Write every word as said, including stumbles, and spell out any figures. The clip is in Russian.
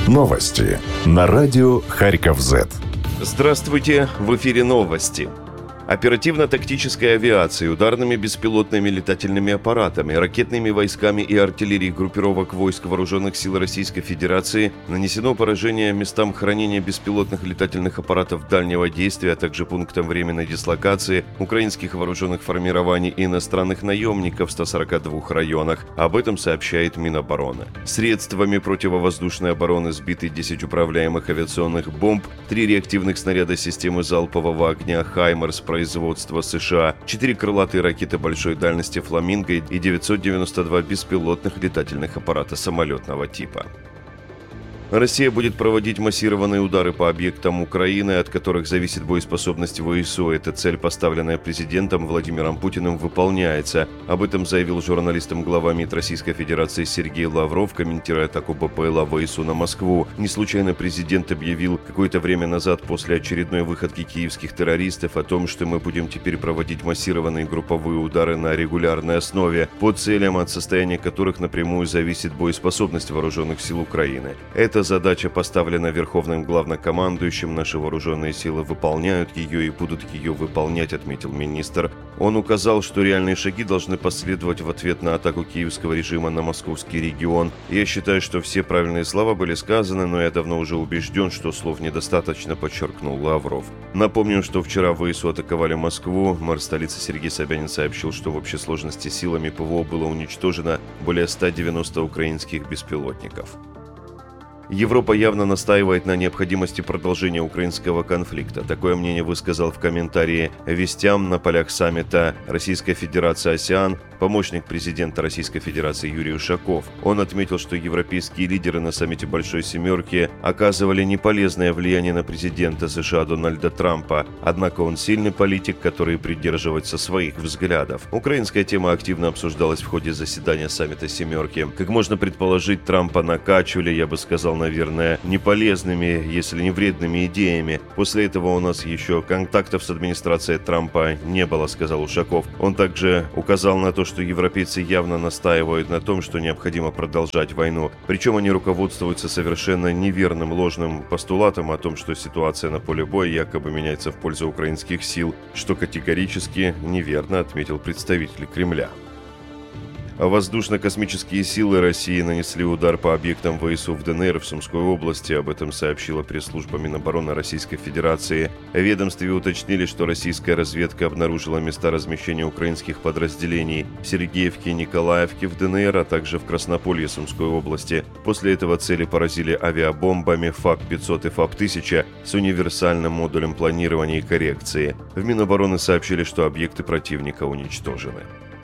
Новости на радио Харьков-Зет. Здравствуйте, в эфире новости. Оперативно-тактической авиацией, ударными беспилотными летательными аппаратами, ракетными войсками и артиллерией группировок войск Вооруженных сил Российской Федерации нанесено поражение местам хранения беспилотных летательных аппаратов дальнего действия, а также пунктам временной дислокации украинских вооруженных формирований и иностранных наемников в ста сорока двух районах. Об этом сообщает Минобороны. Средствами противовоздушной обороны сбиты десять управляемых авиационных бомб, три реактивных снаряда системы залпового огня «Хаймерс» производства США, четыре крылатые ракеты большой дальности «Фламинго» и девятьсот девяносто два беспилотных летательных аппарата самолетного типа. Россия будет проводить массированные удары по объектам Украины, от которых зависит боеспособность ВСУ. Эта цель, поставленная президентом Владимиром Путиным, выполняется. Об этом заявил журналистам глава МИД Российской Федерации Сергей Лавров, комментируя атаку БПЛА ВСУ на Москву. Не случайно президент объявил какое-то время назад после очередной выходки киевских террористов о том, что мы будем теперь проводить массированные групповые удары на регулярной основе, по целям, от состояния которых напрямую зависит боеспособность вооруженных сил Украины. Это Эта задача поставлена Верховным Главнокомандующим, наши вооруженные силы выполняют ее и будут ее выполнять, отметил министр. Он указал, что реальные шаги должны последовать в ответ на атаку киевского режима на московский регион. Я считаю, что все правильные слова были сказаны, но я давно уже убежден, что слов недостаточно, подчеркнул Лавров. Напомним, что вчера ВСУ атаковали Москву. Мэр столицы Сергей Собянин сообщил, что в общей сложности силами ПВО было уничтожено более ста девяноста украинских беспилотников. Европа явно настаивает на необходимости продолжения украинского конфликта. Такое мнение высказал в комментарии «Вестям» на полях саммита Российская Федерация АСЕАН помощник президента Российской Федерации Юрий Ушаков. Он отметил, что европейские лидеры на саммите Большой Семерки оказывали неполезное влияние на президента США Дональда Трампа, однако он сильный политик, который придерживается своих взглядов. Украинская тема активно обсуждалась в ходе заседания саммита Семерки. Как можно предположить, Трампа накачивали, я бы сказал, наверное, неполезными, если не вредными идеями. После этого у нас еще контактов с администрацией Трампа не было, сказал Ушаков. Он также указал на то, что европейцы явно настаивают на том, что необходимо продолжать войну. Причем они руководствуются совершенно неверным ложным постулатом о том, что ситуация на поле боя якобы меняется в пользу украинских сил, что категорически неверно, отметил представитель Кремля. Воздушно-космические силы России нанесли удар по объектам ВСУ в ДНР в Сумской области. Об этом сообщила пресс-служба Минобороны Российской Федерации. В ведомстве уточнили, что российская разведка обнаружила места размещения украинских подразделений в Сергеевке и Николаевке в ДНР, а также в Краснополье Сумской области. После этого цели поразили авиабомбами ФАК пятьсот и ФАП тысяча с универсальным модулем планирования и коррекции. В Минобороны сообщили, что объекты противника уничтожены.